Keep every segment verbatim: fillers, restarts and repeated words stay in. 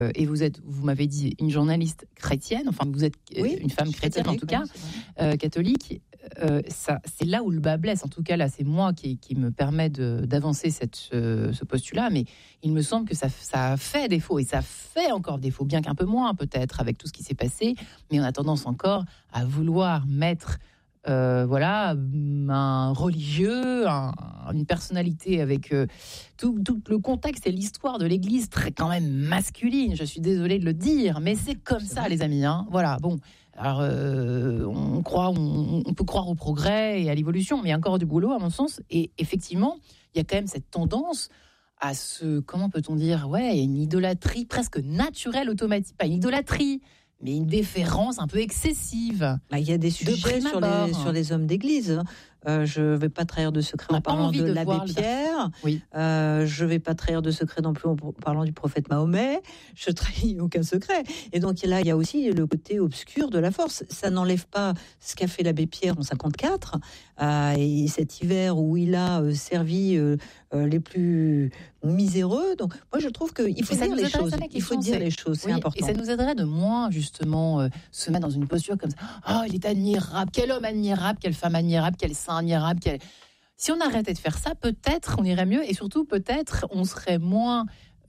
et vous êtes, vous m'avez dit, une journaliste chrétienne, enfin vous êtes oui, une femme chrétienne en tout cas, euh, catholique, euh, ça, c'est là où le bas blesse. En tout cas, là, c'est moi qui, qui me permet de, d'avancer cette, ce, ce postulat, mais il me semble que ça, ça fait défaut, et ça fait encore défaut, bien qu'un peu moins peut-être avec tout ce qui s'est passé, mais on a tendance encore à vouloir mettre Euh, voilà, un religieux, un, une personnalité avec euh, tout, tout le contexte et l'histoire de l'Église très quand même masculine. Je suis désolée de le dire, mais c'est comme c'est ça, vrai. Les amis. Hein. Voilà, bon. Alors, euh, on croit, on, on peut croire au progrès et à l'évolution, mais il y a encore du boulot, à mon sens. Et effectivement, il y a quand même cette tendance à ce, comment peut-on dire, ouais, une idolâtrie presque naturelle, automatique, pas une idolâtrie, mais une déférence un peu excessive. Bah, il y a des sujets sur les, sur les hommes d'église. Euh, je ne vais pas trahir de secret en parlant de, de l'abbé Pierre. Oui. Euh, je ne vais pas trahir de secret non plus en parlant du prophète Mahomet. Je ne trahis aucun secret. Et donc là, il y a aussi le côté obscur de la force. Ça n'enlève pas ce qu'a fait l'abbé Pierre en cinquante-quatre. Euh, et cet hiver où il a euh, servi euh, euh, les plus miséreux. Donc moi, je trouve qu'il faut dire les choses. Il faut dire les choses, c'est oui, important. Et ça nous aiderait de moins, justement, euh, se mettre dans une posture comme ça. Oh, il est admirable. Quel homme admirable, quelle femme admirable, quel saint admirable. Quel... Si on arrêtait de faire ça, peut-être on irait mieux, et surtout peut-être on serait moins,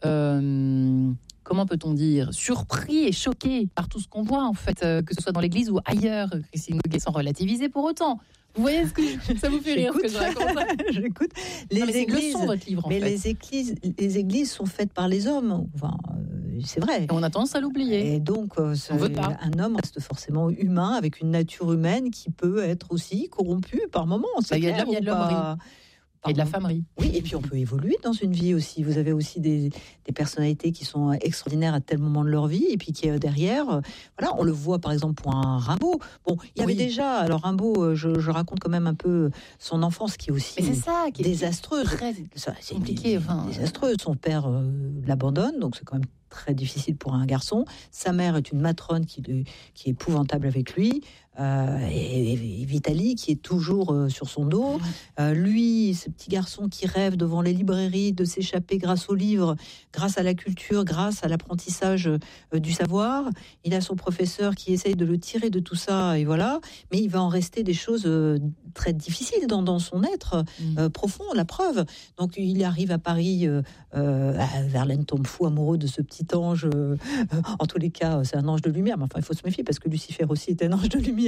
euh, comment peut-on dire, surpris et choqué par tout ce qu'on voit en fait, euh, que ce soit dans l'église ou ailleurs. Christine Goguet, sans relativiser pour autant. Vous voyez ce que je... ça vous fait rire ce que je raconte. J'écoute. Les non, mais églises, c'est leçon, votre livre, en mais fait. les églises, les églises sont faites par les hommes. Enfin, euh, c'est vrai. Et on a tendance à l'oublier. Et donc, euh, on veut pas. Un homme reste forcément humain, avec une nature humaine qui peut être aussi corrompue par moments. Bah, il y a de l'homme, il y a de l'homme. Et de la femmerie. Oui, et puis on peut évoluer dans une vie aussi. Vous avez aussi des, des personnalités qui sont extraordinaires à tel moment de leur vie, et puis qui est derrière, euh, voilà, on le voit par exemple pour un Rimbaud. Bon, il y avait oui. déjà, alors Rimbaud, je, je raconte quand même un peu son enfance qui est aussi Mais c'est ça, qui est désastreuse. Très ça, c'est compliqué. Enfin... Désastreuse. Son père euh, l'abandonne, donc c'est quand même très difficile pour un garçon. Sa mère est une matrone qui, qui est épouvantable avec lui. Euh, et, et Vitali qui est toujours euh, sur son dos. Euh, lui, ce petit garçon qui rêve devant les librairies de s'échapper grâce aux livres, grâce à la culture, grâce à l'apprentissage euh, du savoir. Il a son professeur qui essaye de le tirer de tout ça, et voilà. Mais il va en rester des choses euh, très difficiles dans, dans son être euh, profond, la preuve. Donc il arrive à Paris, euh, euh, Verlaine tombe fou amoureux de ce petit ange. Euh, en tous les cas, c'est un ange de lumière, mais enfin il faut se méfier parce que Lucifer aussi est un ange de lumière.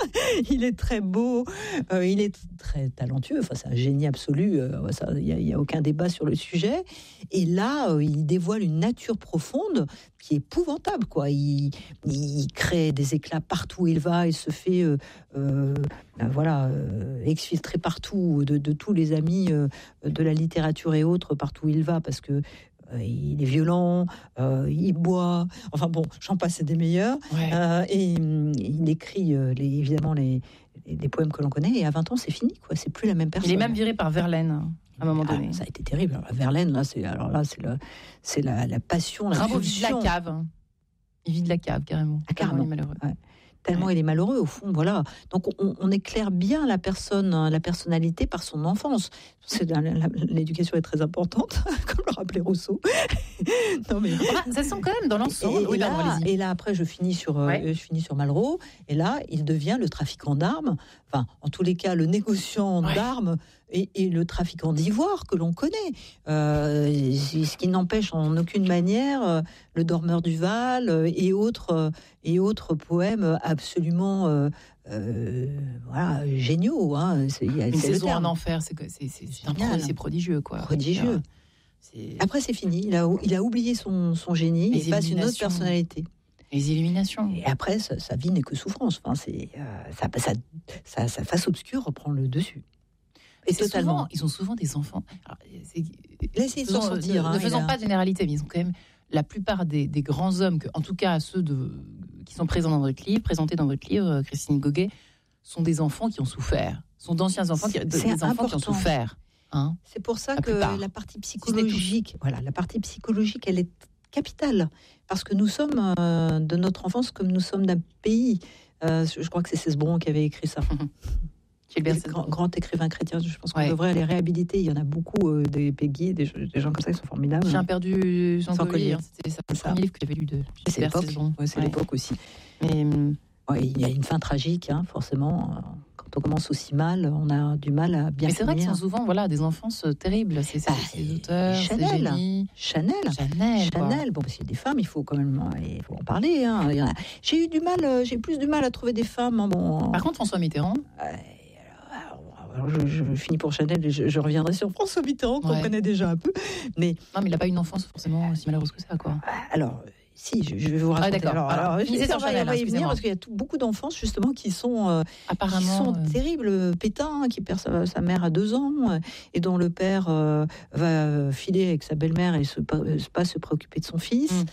Il est très beau, euh, il est très talentueux, enfin, c'est un génie absolu, il n'y a, a aucun débat sur le sujet. Et là, euh, il dévoile une nature profonde qui est épouvantable, quoi. Il, il crée des éclats partout où il va, il se fait euh, euh, voilà, euh, exfiltrer partout de, de tous les amis euh, de la littérature et autres, partout où il va, parce que il est violent, euh, il boit, enfin bon, j'en passe, c'est des meilleurs. Ouais. Euh, et il écrit euh, les, évidemment les, les, les poèmes que l'on connaît, et à vingt ans, c'est fini, quoi. C'est plus la même personne. Il est même viré par Verlaine à un moment donné. Ah, ça a été terrible. Alors, Verlaine, là, c'est, alors là, c'est, le, c'est la, la passion, la Rimbaud vit de la cave. Il vit de la cave, carrément. Ah, carrément. Il est malheureux. Ouais. Tellement ouais. il est malheureux, au fond, voilà. Donc on, on éclaire bien la personne, la personnalité par son enfance. C'est, la, la, l'éducation est très importante, comme le rappelait Rousseau. Non mais ah, ça sent quand même dans l'ensemble. Et, et, oui, là, là, et là après je finis sur, ouais. euh, je finis sur Malraux. Et là il devient le trafiquant d'armes. Enfin, en tous les cas, le négociant ouais. d'armes et, et le trafiquant d'ivoire que l'on connaît. Euh, ce qui n'empêche en aucune manière euh, le Dormeur du Val euh, et autres euh, et autres poèmes absolument euh, euh, voilà, géniaux. Hein. C'est, y a, Une c'est saison en enfer, c'est, c'est, c'est, c'est, un pro, c'est prodigieux. Quoi. Prodigieux. C'est... Après, c'est fini. Il a, il a oublié son, son génie. Les il passe une autre personnalité. Les illuminations. Et après, sa, sa vie n'est que souffrance. Enfin, c'est, euh, ça, ça, ça, sa face obscure reprend le dessus. Et c'est totalement. Souvent, ils ont souvent des enfants. Alors, c'est, Laissez s'en sortir. Ne, hein, ne faisons a... pas de généralité, mais ils ont quand même la plupart des, des grands hommes, que, en tout cas ceux de, qui sont présents dans votre livre, présentés dans votre livre, Christine Goguet, sont des enfants qui ont souffert. Sont d'anciens enfants, qui, des enfants important. qui ont souffert. Hein, c'est pour ça la que plupart. la partie psychologique, voilà, la partie psychologique, elle est capitale, parce que nous sommes euh, de notre enfance comme nous sommes d'un pays. Euh, je crois que c'est Cesbron qui avait écrit ça. Gilbert le grand, Cesbron. grand écrivain chrétien. Je pense qu'on Ouais. devrait les réhabiliter. Il y en a beaucoup, euh, des Peggy, des, des gens comme ça qui sont formidables. J'ai perdu son, Son collier. collier. Hein. C'était ça, le Ça. premier livre que j'avais lu de C'est Gilbert l'époque. Cesbron. Ouais, c'est Ouais. l'époque aussi. Mais, hum, Ouais, il y a une fin tragique, hein, forcément. Quand on commence aussi mal, on a du mal à bien mais c'est vrai qu'ils finir. sont souvent voilà, des enfances terribles. C'est, c'est, Bah, ces auteurs, ces Chanel. génies. Chanel. Chanel. quoi. Chanel, bon, parce qu'il y a des femmes, il faut quand même, il faut en parler. Hein. Il y en a- J'ai eu du mal, euh, j'ai plus du mal à trouver des femmes. Hein, bon, Par contre, François Mitterrand, Euh, alors, alors, je, je finis pour Chanel et je, je reviendrai sur François Mitterrand qu'on Ouais. connaît déjà un peu. Mais non, mais il n'a pas eu une enfance forcément aussi malheureuse que ça. Quoi. alors, si, je, je vais vous raconter. d'accord. Alors, Alors, alors, finissez ça, sur on va- Chanel, on va y excusez-moi. venir parce qu'il y a tout- beaucoup d'enfants justement qui sont, euh, qui Apparemment, sont euh, terribles, pétins, qui perdent sa, sa mère à deux ans euh, et dont le père euh, va filer avec sa belle-mère et se, pas se préoccuper de son fils. Mm.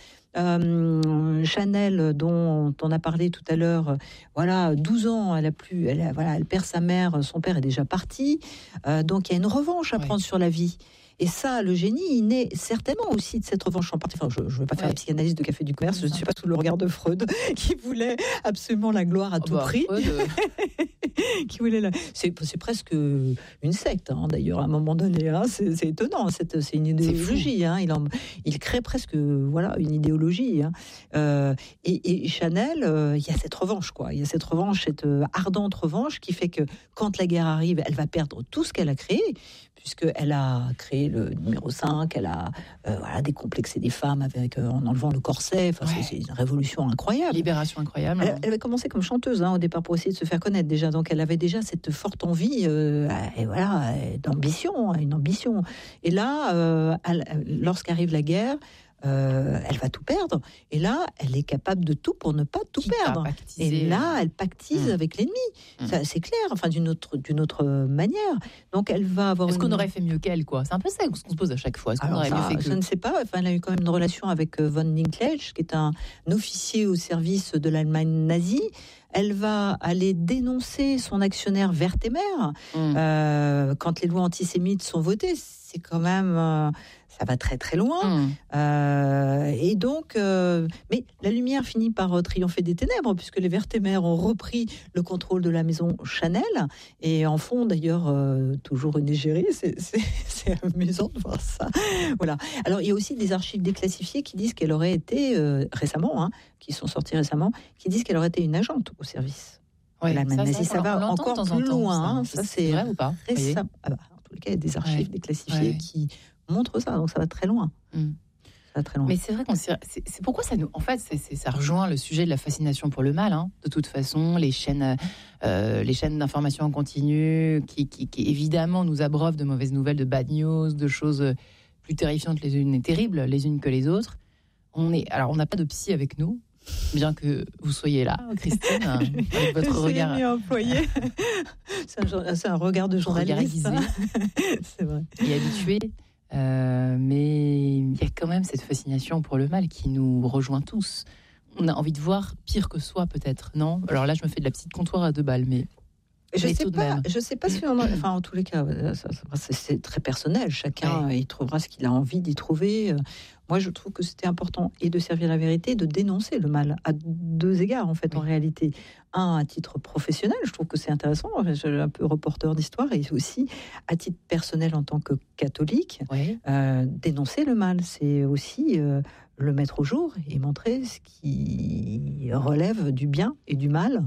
Euh, Chanel, dont on a parlé tout à l'heure, euh, voilà, douze ans, elle a plus, elle, a- voilà, elle perd sa mère, son père est déjà parti, euh, donc il y a une revanche à Ouais. prendre sur la vie. Et ça, le génie, il naît certainement aussi de cette revanche en partie. Enfin, je ne veux pas faire Ouais. la psychanalyse de Café du Commerce, je ne C'est ça. suis pas sous le regard de Freud, qui voulait absolument la gloire à oh, tout bah, prix. Freud, euh, qui voulait la... c'est, c'est presque une secte, hein, d'ailleurs, à un moment donné. Hein, c'est, c'est étonnant, cette, c'est une idéologie. Hein, il, en, il crée presque voilà, une idéologie. Hein. Euh, et, et Chanel, euh, il y a cette revanche, quoi. Il y a cette revanche, cette euh, ardente revanche qui fait que quand la guerre arrive, elle va perdre tout ce qu'elle a créé, puisqu'elle a créé le numéro cinq, elle a euh, voilà, décomplexé des femmes avec, euh, en enlevant le corset. Enfin, Ouais. c'est, c'est une révolution incroyable. libération incroyable. Elle, elle avait commencé comme chanteuse hein, au départ pour essayer de se faire connaître déjà, donc elle avait déjà cette forte envie, euh, et voilà, d'ambition, une ambition. Et là, euh, elle, lorsqu'arrive la guerre, euh, elle va tout perdre. Et là, elle est capable de tout pour ne pas tout Quitte à perdre. pactiser. Et là, elle pactise Mmh. avec l'ennemi. Mmh. Ça, c'est clair. Enfin, d'une autre, d'une autre manière. Donc, elle va avoir. Est-ce une... qu'on aurait fait mieux qu'elle, quoi? C'est un peu ça ce qu'on se pose à chaque fois. Est-ce qu'on Alors aurait ça, mieux fait que je ne sais pas. Enfin, elle a eu quand même une relation avec euh, von Linklage, qui est un officier au service de l'Allemagne nazie. Elle va aller dénoncer son actionnaire Wertheimer Mmh. euh, quand les lois antisémites sont votées. C'est quand même, euh, ça va très très loin. Mmh. Euh, et donc, euh, mais la lumière finit par euh, triompher des ténèbres, puisque les Wertheimer ont repris le contrôle de la maison Chanel et en font d'ailleurs euh, toujours une égérie. C'est, c'est, c'est amusant de voir ça. Voilà. Alors, il y a aussi des archives déclassifiées qui disent qu'elle aurait été euh, récemment, hein, qui sont sorties récemment, qui disent qu'elle aurait été une agente au service. Ouais, L'Allemagne ça, nazie, ça, ça on va l'entend encore de temps en plus temps, loin. ça. hein. Ça, c'est vrai ou pas? Vous voyez récem- ah bah, en tous les cas, il y a des archives Ouais. déclassifiées Ouais. qui montrent ça, donc ça va très loin. Mm. Ça va très loin. Mais c'est vrai qu'on s'y- c'est, c'est pourquoi ça nous en fait c'est, c'est- ça rejoint le sujet de la fascination pour le mal hein. De toute façon les chaînes euh, les chaînes d'information en continu qui, qui, qui évidemment nous abreuvent de mauvaises nouvelles, de bad news, de choses plus terrifiantes les unes et terribles les unes que les autres. On est alors on n'a pas de psy avec nous. Bien que vous soyez là, Christine, avec votre C'est regard mieux employé. c'est, un, jour- c'est un regard de journaliste. regard hein. C'est vrai. et habitué, euh, mais il y a quand même cette fascination pour le mal qui nous rejoint tous. On a envie de voir pire que soi, peut-être, non? Alors là, je me fais de la petite comptoir à deux balles, mais Je Mais sais tout de pas. même. Je sais pas si on. A, enfin, en tous les cas, ça, ça, c'est, c'est très personnel. Chacun, Ouais. il trouvera ce qu'il a envie d'y trouver. Moi, je trouve que c'était important et de servir la vérité, de dénoncer le mal à deux égards, en fait, Oui. en réalité. Un, à titre professionnel, je trouve que c'est intéressant. Je suis un peu reporter d'histoire, et aussi à titre personnel en tant que catholique, ouais. euh, dénoncer le mal, c'est aussi euh, le mettre au jour et montrer ce qui relève du bien et du mal.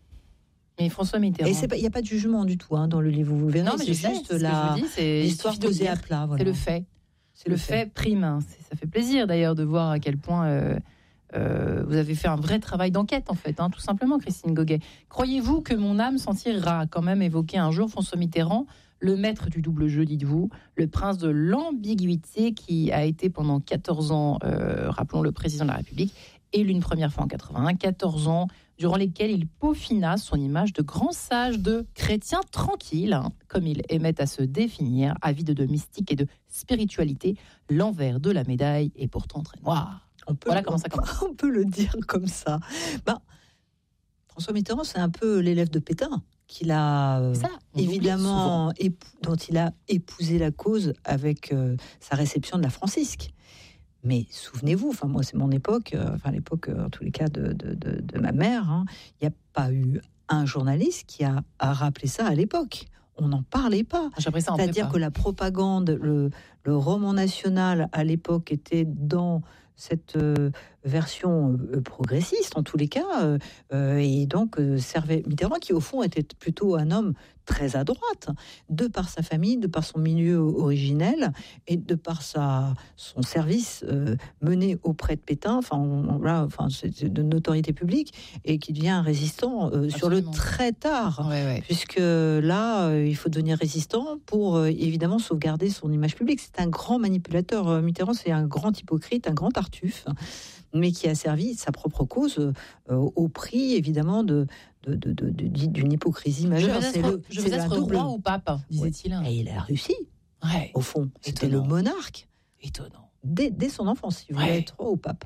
Mais François Mitterrand. Et il n'y a pas de jugement du tout hein, dans le livre, vous le verrez. non, mais c'est je sais, juste c'est ce que la, je vous dis, c'est l'histoire il suffit de posée le à dire. plat. Voilà. C'est le fait. C'est Le fait prime. hein. C'est- Ça fait plaisir d'ailleurs de voir à quel point euh, euh, vous avez fait un vrai travail d'enquête, en fait, hein, tout simplement, Christine Goguet. Croyez-vous que mon âme s'en tirera quand même évoquer un jour François Mitterrand, le maître du double jeu, dites-vous, le prince de l'ambiguïté qui a été pendant quatorze ans, euh, rappelons le président de la République, élu une première fois en quatre-vingt-un, quatorze ans, durant lesquels il peaufina son image de grand sage, de chrétien tranquille, hein, comme il aimait à se définir, avide de mystique et de spiritualité. L'envers de la médaille est pourtant très noir. On peut, Voilà comment ça commence. On peut le dire comme ça. Ben, François Mitterrand, c'est un peu l'élève de Pétain, qu'il a euh, Ça, on l'oublie évidemment épou- dont il a épousé la cause avec euh, sa réception de la Francisque. Mais souvenez-vous, enfin moi c'est mon époque, euh, enfin l'époque euh, en tous les cas de, de, de, de ma mère, hein, il n'y a pas eu un journaliste qui a, a rappelé ça à l'époque. On n'en parlait pas. J'ai appris ça en C'est-à-dire prépa. que la propagande, le, le roman national à l'époque était dans cette euh, version euh, progressiste en tous les cas, euh, euh, et donc euh, servait Mitterrand, qui au fond était plutôt un homme très à droite, de par sa famille, de par son milieu originel et de par sa, son service euh, mené auprès de Pétain, enfin, on, là, enfin c'est de notoriété publique, et qui devient un résistant euh, sur le très tard, ouais, ouais. puisque là, euh, il faut devenir résistant pour euh, évidemment sauvegarder son image publique. C'est un grand manipulateur, euh, Mitterrand, c'est un grand hypocrite, un grand tartuffe, mais qui a servi sa propre cause euh, au prix évidemment de, de, de, de, de d'une hypocrisie majeure. Je veux c'est être, le, je veux être double... roi ou pape, disait-il. Ouais. Et il a réussi. Ouais. Au fond, c'était Étonnant. le monarque. Étonnant. Dès, dès son enfance, il voulait Ouais. être roi ou pape.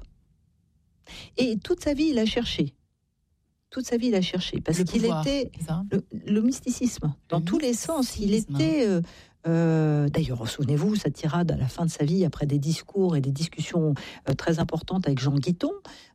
Et toute sa vie, il a cherché. Toute sa vie, il a cherché. Parce Le qu'il pouvoir, était... c'est ça Le, le mysticisme, dans Le tous les sens. Il mysticisme. était... Euh, euh, d'ailleurs, souvenez-vous, sa tirade à la fin de sa vie, après des discours et des discussions euh, très importantes avec Jean Guiton.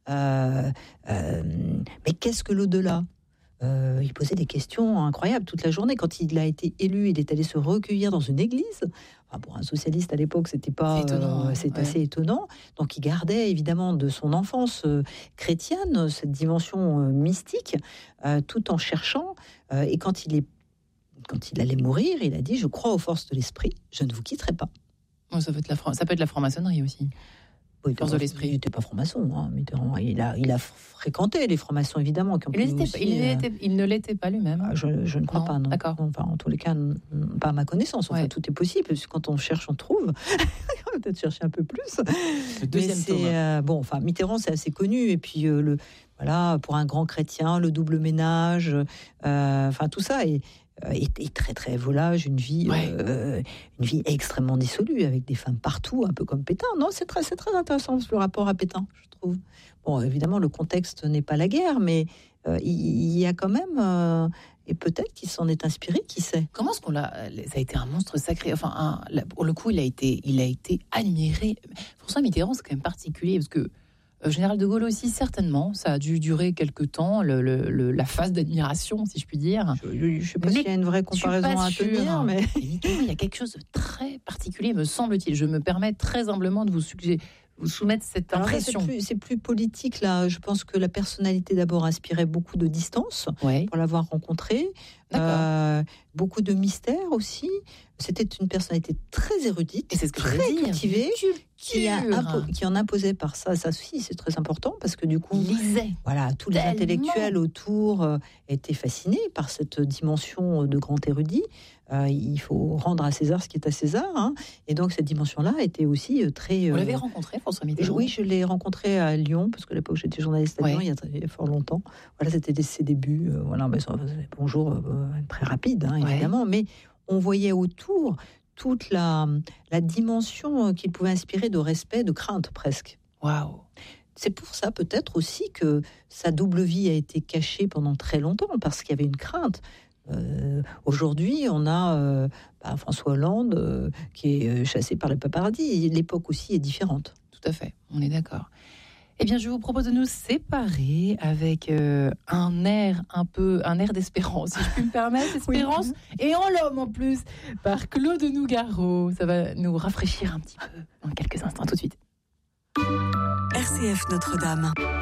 Euh, euh, mais qu'est-ce que l'au-delà ? Euh, il posait des questions incroyables toute la journée. Quand il a été élu, il est allé se recueillir dans une église. Enfin, pour un socialiste à l'époque, c'était pas, C'est étonnant, euh, hein, c'est ouais. assez étonnant. Donc, il gardait évidemment de son enfance euh, chrétienne cette dimension euh, mystique, euh, tout en cherchant. Euh, et quand il est, quand il allait mourir, il a dit : « Je crois aux forces de l'esprit. Je ne vous quitterai pas. » Oh, ça, peut être la fra- ça peut être la franc-maçonnerie aussi. Oui, Force de l'esprit. Il n'était pas franc-maçon, hein, Mitterrand. Il a, il a fréquenté les francs-maçons, évidemment. Qui ont Il, pu était- aussi, il euh, n'était- il ne l'était pas lui-même. Ah, Je, je ne crois Non, pas, non. d'accord. Non, enfin, en tous les cas, n- n- pas à ma connaissance. Enfin, Ouais. tout est possible, parce que quand on cherche, on trouve. On va peut-être chercher un peu plus. Le deuxième Mais c'est, tome. euh, bon, enfin, Mitterrand, c'est assez connu. Et puis, euh, le, voilà, pour un grand chrétien, le double ménage, euh, enfin, tout ça est, est, est très, très volage. Une vie, Ouais. euh, une vie extrêmement dissolue, avec des femmes partout, un peu comme Pétain. Non, c'est très, c'est très intéressant, le rapport à Pétain, je trouve. Bon, évidemment, le contexte n'est pas la guerre, mais euh, il, il y a quand même... Euh, et peut-être qu'il s'en est inspiré, qui sait. Comment est-ce qu'on l'a Ça a été un monstre sacré. Enfin, un, là, pour le coup, il a été, il a été admiré. François Mitterrand, c'est quand même particulier parce que euh, Général de Gaulle aussi, certainement, ça a dû durer quelque temps, le, le, le- la phase d'admiration, si je puis dire. Je ne sais pas Mais s'il y a une vraie Je suis comparaison pas à sûre. tenir, mais... Mais Mitterrand, il y a quelque chose de très particulier, me semble-t-il. Je me permets très humblement de vous suggérer. Vous soumettre cette Alors là, impression. c'est plus, c'est plus politique, là. Je pense que la personnalité, d'abord, inspirait beaucoup de distance Ouais. pour l'avoir rencontré. D'accord. Euh, beaucoup de mystère aussi. C'était une personnalité très érudite, Et c'est ce que très j'allais dire. cultivée, qui, a Culture. impo- qui en imposait par ça. Ça aussi, c'est très important, parce que du coup... Il lisait. Voilà, tous les Tellement. intellectuels autour euh, étaient fascinés par cette dimension de grand érudit. Euh, il faut rendre à César ce qui est à César, hein. Et donc cette dimension-là était aussi euh, très... Vous euh, l'avez rencontré, François je- Mitterrand? Oui, je l'ai rencontré à Lyon, parce que à l'époque j'étais journaliste à Ouais. Lyon, il y a, très- il y a fort longtemps. Voilà, c'était des- ses débuts. euh, voilà, mais ça, bonjour, euh, très rapide, hein, Ouais. évidemment. Mais on voyait autour toute la, la dimension qu'il pouvait inspirer de respect, de crainte presque. Waouh. C'est pour ça peut-être aussi que sa double vie a été cachée pendant très longtemps, parce qu'il y avait une crainte. Euh, aujourd'hui, on a euh, bah, François Hollande euh, qui est euh, chassé par les paparazzis. L'époque aussi est différente. Tout à fait, on est d'accord. Eh bien, je vous propose de nous séparer avec euh, un air un peu, un air d'espérance, si je puis me permettre, espérance, et en l'homme en plus, par Claude Nougaro. Ça va nous rafraîchir un petit peu dans quelques instants, tout de suite. R C F Notre-Dame.